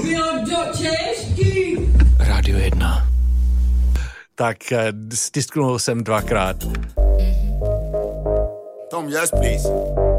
bylo do Češky. Rádio 1. Tak stisknul jsem dvakrát. Tom, yes, please.